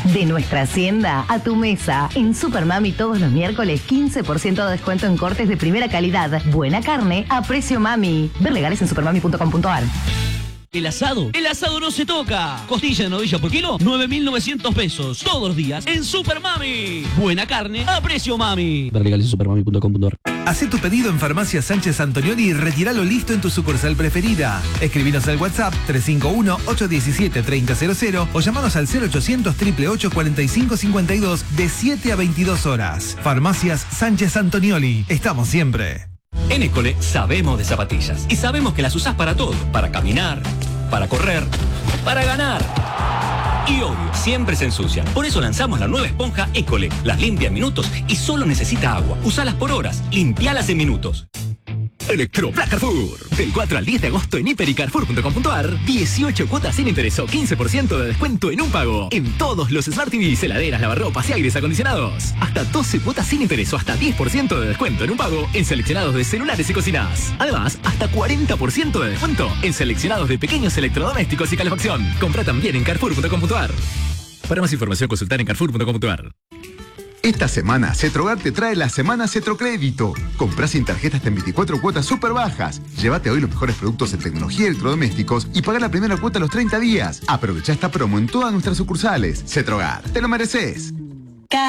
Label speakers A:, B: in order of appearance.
A: De nuestra hacienda a tu mesa. En Supermami todos los miércoles 15% de descuento en cortes de primera calidad. Buena carne a precio mami. Ver legales en supermami.com.ar.
B: El asado no se toca. Costilla de novilla por kilo, 9.900 pesos. Todos los días en Supermami. Buena carne a precio mami. Ver legales en supermami.com.ar.
C: Hacé tu pedido en Farmacia Sánchez Antonioni y retíralo listo en tu sucursal preferida. Escribinos al WhatsApp 351-817-3000 o llamanos al 0800-888-4552 de 7 a 22 horas. Farmacias Sánchez Antonioni. Estamos siempre.
D: En École sabemos de zapatillas y sabemos que las usás para todo, para caminar, para correr, para ganar. Y obvio, siempre se ensucian. Por eso lanzamos la nueva esponja École. Las limpia en minutos y solo necesita agua. Usalas por horas, limpialas en minutos. Electro Black Carrefour. Del 4 al 10 de agosto en hiper y carrefour.com.ar. 18 cuotas sin interés o 15% de descuento en un pago. En todos los Smart TVs, heladeras, lavarropas y aires acondicionados. Hasta 12 cuotas sin interés o hasta 10% de descuento en un pago en seleccionados de celulares y cocinas. Además, hasta 40% de descuento en seleccionados de pequeños electrodomésticos y calefacción. Compra también en carrefour.com.ar. Para más información, consultar en carrefour.com.ar.
E: Esta semana, Cetrogar te trae la Semana Cetrocrédito. Comprá sin tarjeta hasta en 24 cuotas súper bajas. Llévate hoy los mejores productos en tecnología y electrodomésticos y paga la primera cuota a los 30 días. Aprovecha esta promo en todas nuestras sucursales. Cetrogar, te lo mereces.